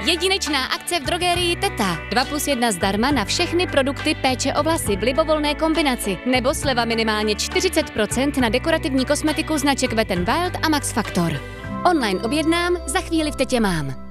Jedinečná akce v drogerii Teta. 2+1 zdarma na všechny produkty péče o vlasy v libovolné kombinaci. Nebo sleva minimálně 40% na dekorativní kosmetiku značek Wet n Wild a Max Factor. Online objednám, za chvíli v Tetě mám.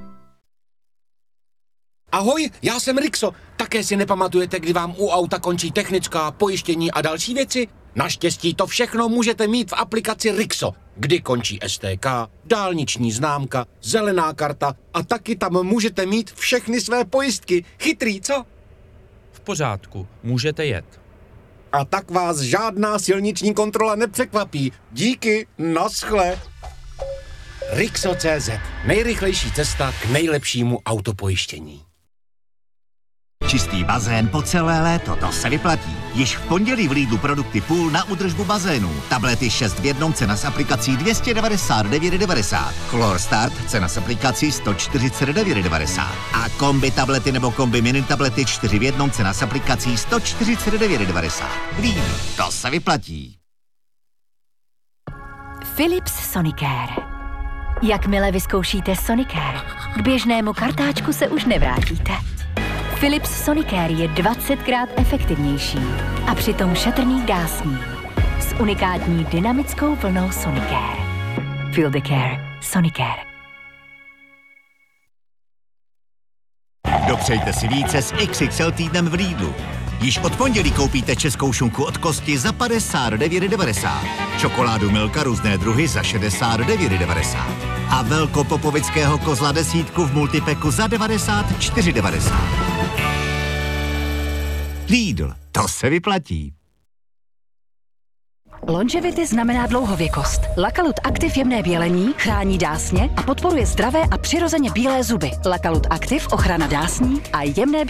Ahoj, já jsem Rixo. Také si nepamatujete, kdy vám u auta končí technická, pojištění a další věci? Naštěstí to všechno můžete mít v aplikaci Rixo, kdy končí STK, dálniční známka, zelená karta a taky tam můžete mít všechny své pojistky. Chytrý, co? V pořádku, můžete jet. A tak vás žádná silniční kontrola nepřekvapí. Díky, naschle. Rixo.cz. Nejrychlejší cesta k nejlepšímu autopojištění. Čistý bazén po celé léto, to se vyplatí. Již v pondělí v Lidlu produkty Pool na údržbu bazénů. Tablety 6 v jednom, cena s aplikací 299,90. Chlor Start, cena s aplikací 149,90. A kombi tablety nebo kombi mini tablety 4 v jednom, cena s aplikací 149,90. Lidl, to se vyplatí. Philips Sonicare. Jakmile vyzkoušíte Sonicare, k běžnému kartáčku se už nevrátíte. Philips Sonicare je 20krát efektivnější a přitom šetrný k dásním. S unikátní dynamickou vlnou Sonicare. Feel the care. Sonicare. Dopřejte si více s XXL týdnem v Lidlu. Již od pondělí koupíte českou šunku od kosti za 59,90. Čokoládu Milka různé druhy za 69,90. A velkopopovického kozla desítku v multipeku za 94,90. Lidl, to se vyplatí. Longevity znamená dlouhověkost. Lakalut Active jemné bělení chrání dásně a podporuje zdravé a přirozeně bílé zuby. Lakalut Active ochrana dásní a jemné